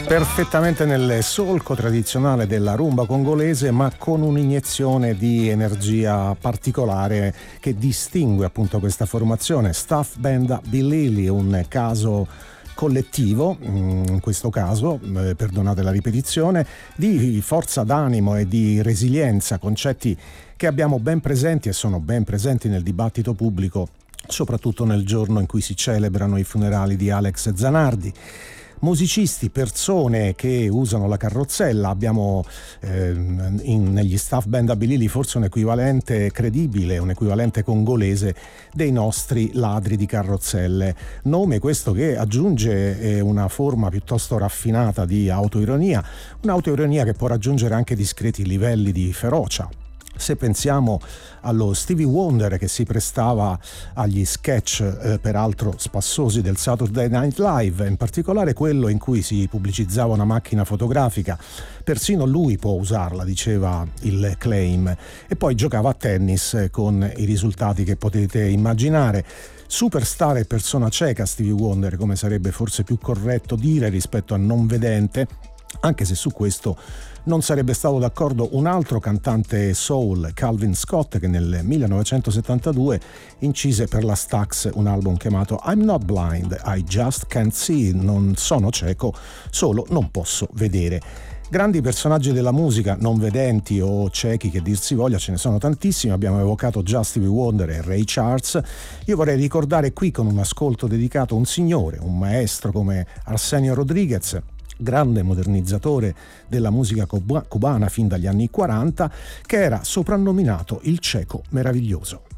Perfettamente nel solco tradizionale della rumba congolese, ma con un'iniezione di energia particolare che distingue appunto questa formazione. Staff Band Bilili, un caso collettivo, in questo caso, perdonate la ripetizione, di forza d'animo e di resilienza, concetti che abbiamo ben presenti e sono ben presenti nel dibattito pubblico, soprattutto nel giorno in cui si celebrano i funerali di Alex Zanardi. Musicisti, persone che usano la carrozzella, abbiamo negli Staff Band Bilili forse un equivalente credibile, un equivalente congolese dei nostri ladri di carrozzelle, nome questo che aggiunge una forma piuttosto raffinata di autoironia, un'autoironia che può raggiungere anche discreti livelli di ferocia. Se pensiamo allo Stevie Wonder che si prestava agli sketch peraltro spassosi del Saturday Night Live, in particolare quello in cui si pubblicizzava una macchina fotografica, persino lui può usarla, diceva il claim, e poi giocava a tennis con i risultati che potete immaginare. Superstar e persona cieca Stevie Wonder, come sarebbe forse più corretto dire rispetto a non vedente, anche se su questo non sarebbe stato d'accordo un altro cantante soul, Calvin Scott, che nel 1972 incise per la Stax un album chiamato I'm Not Blind, I Just Can't See, non sono cieco, solo non posso vedere. Grandi personaggi della musica, non vedenti o ciechi che dir si voglia, ce ne sono tantissimi, abbiamo evocato già Stevie Wonder e Ray Charles. Io vorrei ricordare qui con un ascolto dedicato un signore, un maestro come Arsenio Rodriguez, grande modernizzatore della musica cubana fin dagli anni 40, che era soprannominato il cieco meraviglioso.